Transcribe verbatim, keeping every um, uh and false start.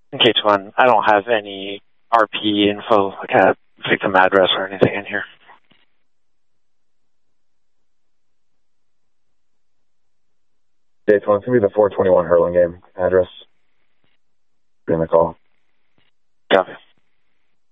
K one, I don't have any R P info, like a victim address or anything in here. K one, it's going to be the four twenty-one Hurling game address. Be in the call. Copy.